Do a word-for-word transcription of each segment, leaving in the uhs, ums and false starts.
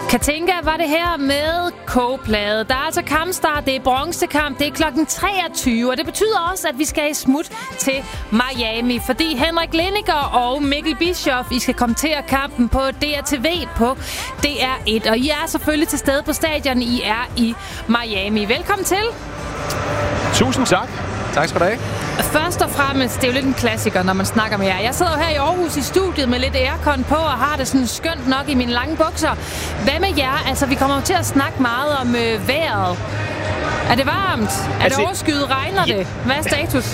Katinka var det her med kogeplade. Der er altså kampstart, det er bronzekamp, det er klokken treogtyve, og det betyder også, at vi skal i smut til Miami, fordi Henrik Lineker og Mikkel Bischoff, I skal kommentere kampen på D R T V på D R et, og I er selvfølgelig til stede på stadion, I er i Miami. Velkommen til. Tusind tak. Tak skal du have. Først og fremmest, det er jo lidt en klassiker, når man snakker med jer. Jeg sidder jo her i Aarhus i studiet med lidt aircon på, og har det sådan skønt nok i mine lange bukser. Hvad med jer? Altså, vi kommer jo til at snakke meget om øh, vejret. Er det varmt? Er altså, det overskyet? Regner ja. det? Hvad er status?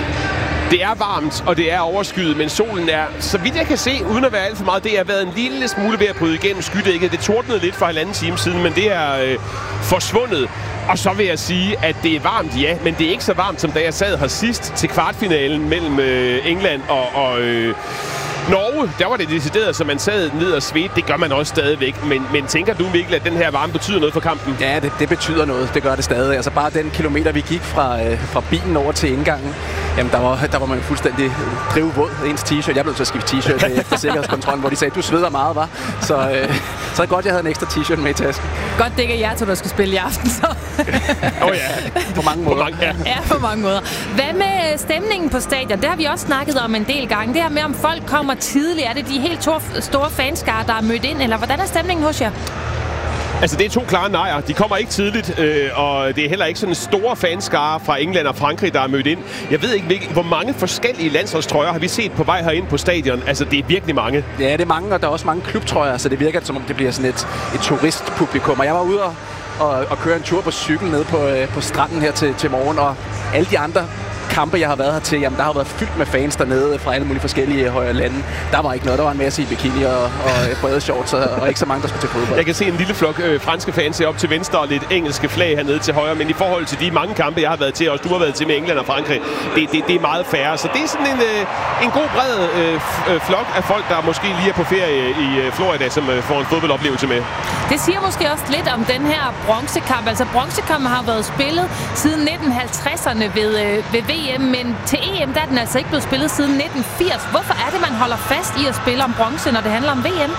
Det er varmt, og det er overskyet, men solen er, så vidt jeg kan se, uden at være alt for meget, det har været en lille smule ved at bryde igennem skydækket. Det tordnede lidt for halvanden time siden, men det er øh, forsvundet. Og så vil jeg sige, at det er varmt, ja, men det er ikke så varmt, som da jeg sad her sidst til kvartfinalen mellem øh, England og, og øh, Norge. Der var det decideret, så man sad ned og svedte. Det gør man også stadigvæk. Men, men tænker du, Mikkel, at den her varme betyder noget for kampen? Ja, det, det betyder noget. Det gør det stadig. Altså bare den kilometer, vi gik fra, øh, fra bilen over til indgangen, jamen der var, der var man fuldstændig drivvåd ens t-shirt. Jeg blev til at skifte t-shirt efter sikkerhedskontrollen, hvor de sagde, du sveder meget, var. Så, øh, så er det godt, jeg havde en ekstra t-shirt med i tasken. Godt, det ikke er jer to, der skal spille i aften, så. Åh oh, ja. På mange måder. På mange, ja. ja, på mange måder. Hvad med stemningen på stadion? Det har vi også snakket om en del gange. Det her med, om folk kommer tidligt. Er det de helt store fanskare, der er mødt ind, eller hvordan er stemningen hos jer? Altså, det er to klare nejer. De kommer ikke tidligt, øh, og det er heller ikke sådan store fanskare fra England og Frankrig, der er mødt ind. Jeg ved ikke, hvilke, hvor mange forskellige landsholdstrøjer har vi set på vej herind på stadion. Altså, det er virkelig mange. Ja, det er mange, og der er også mange klubtrøjer, så det virker som om det bliver sådan et, et turistpublikum. Og jeg var ude og, og, og køre en tur på cykel ned på, øh, på stranden her til, til morgen, og alle de andre kampe, jeg har været her til, jamen der har været fyldt med fans dernede fra alle mulige forskellige højere lande. Der var ikke noget. Der var en masse i bikini og, og brede shorts, og, og ikke så mange, der skulle til fodbold. Jeg kan se en lille flok øh, franske fans her op til venstre og lidt engelske flag hernede til højre, men i forhold til de mange kampe, jeg har været til, og du har været til med England og Frankrig, det, det, det er meget færre. Så det er sådan en, øh, en god bred øh, flok af folk, der måske lige er på ferie i øh, Florida, som øh, får en fodboldoplevelse med. Det siger måske også lidt om den her bronzekamp. Altså bronzekampen har været spillet siden nitten halvtredserne ved, øh, ved V M, men til E M der er den altså ikke blevet spillet siden nitten firs. Hvorfor er det, man holder fast i at spille om bronze, når det handler om V M?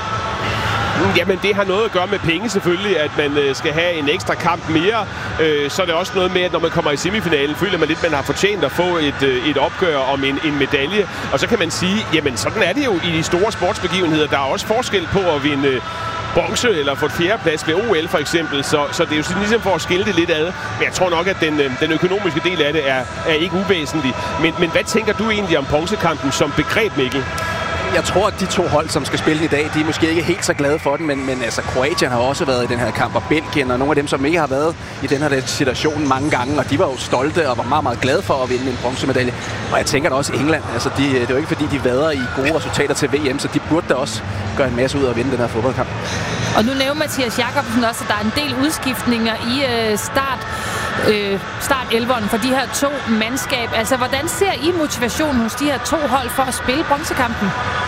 Jamen, det har noget at gøre med penge selvfølgelig, at man øh, skal have en ekstra kamp mere. Øh, så er det også noget med, at når man kommer i semifinalen, føler man lidt, at man har fortjent at få et, øh, et opgør om en, en medalje. Og så kan man sige, jamen sådan er det jo i de store sportsbegivenheder. Der er også forskel på at vinde øh, bronze eller få et fjerdeplads ved O L for eksempel. Så, så det er jo sådan ligesom for at skille det lidt ad. Men jeg tror nok, at den, øh, den økonomiske del af det er, er ikke uvæsentlig. Men, men hvad tænker du egentlig om bronzekampen som begreb, Mikkel? Jeg tror, at de to hold, som skal spille i dag, de er måske ikke helt så glade for den, men, men altså, Kroatien har også været i den her kamp, og Belgien, og nogle af dem, som ikke har været i den her situation mange gange, og de var jo stolte og var meget, meget glade for at vinde en bronzemedalje. Og jeg tænker da også England, altså, de, det er jo ikke fordi, de vader i gode resultater til V M, så de burde da også gøre en masse ud af at vinde den her fodboldkamp. Og nu nævner Mathias Jakobsen også, at der er en del udskiftninger i øh, start, øh, start-elveren for de her to mandskab. Altså, hvordan ser I motivationen hos de her to hold for at spille bronzekampen?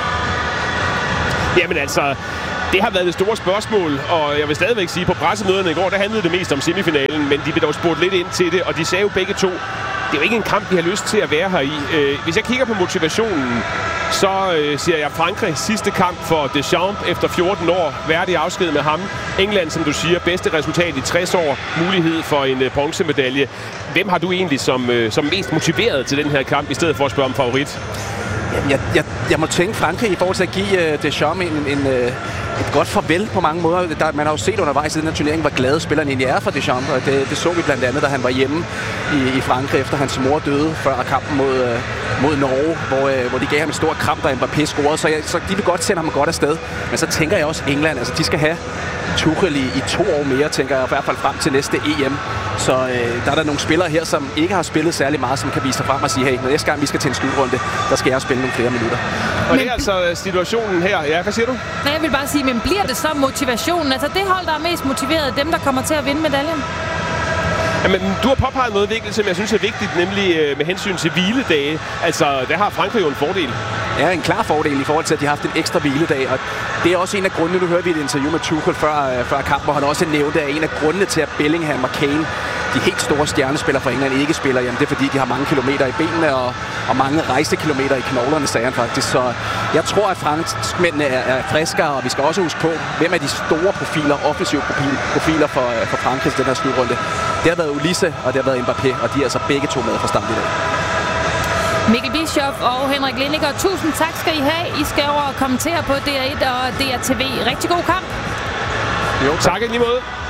Jamen altså, det har været det store spørgsmål, og jeg vil stadigvæk sige, på pressemøderne i går, der handlede det mest om semifinalen, men de blev dog spurgt lidt ind til det, og de sagde jo begge to, det er jo ikke en kamp, de har lyst til at være her i. Hvis jeg kigger på motivationen, så øh, siger jeg Frankrig sidste kamp for Deschamps efter fjorten år. Værdig afsked med ham. England, som du siger, bedste resultat i tres år. Mulighed for en øh, bronzemedalje. Hvem har du egentlig som, øh, som mest motiveret til den her kamp, i stedet for at spørge om favorit? Jeg, jeg, jeg må tænke Frankrig i forhold til at give uh, Deschamps en, en, uh, et godt farvel på mange måder. Der, man har jo set undervejs i den her turnering, hvor glade spilleren egentlig er for Deschamps, og det, det så vi blandt andet, da han var hjemme i, i Frankrig, efter hans mor døde før kampen mod, uh, mod Norge, hvor, uh, hvor de gav ham en stor kramp, da Mbappé scorede, så, jeg, så de vil godt sende ham godt afsted. Men så tænker jeg også England, altså de skal have Tuchel i, i to år mere, tænker jeg, i hvert fald frem til næste E M. Så øh, der er der nogle spillere her, som ikke har spillet særlig meget, som kan vise sig frem og sige, hey, når næste gang vi skal til en slutrunde, der skal jeg spille nogle flere minutter. Og men det er altså situationen her. Ja, hvad siger du? Nej, jeg vil bare sige, men bliver det så motivationen? Altså det hold, der er mest motiveret, dem, der kommer til at vinde medaljen? Jamen, du har påpeget noget vigtigt, som jeg synes er vigtigt, nemlig øh, med hensyn til hviledage. Altså, der har Frankrig jo en fordel. Ja, en klar fordel i forhold til, at de har haft en ekstra hviledag. Og det er også en af grundene, nu hørte vi et interview med Tuchel før, øh, før kampen, hvor han også nævnte, at en af grundene til, at Bellingham og Kane de helt store stjernespillere fra England ikke spiller, jamen det er fordi, de har mange kilometer i benene og, og mange rejsekilometer i knoglerne, sagde han faktisk. Så jeg tror, at franskmændene er, er friskere, og vi skal også huske på, hvem er de store profiler, offensive profiler for, for Frankrig i den her slutrunde. Det har været Ulisse, og det har været Mbappé, og de er altså begge to med fra start i dag. Mikkel Bischoff og Henrik Lindiger, tusind tak skal I have. I skal over og kommentere på D R et og D R T V. Rigtig god kamp. Jo, tak i lige måde.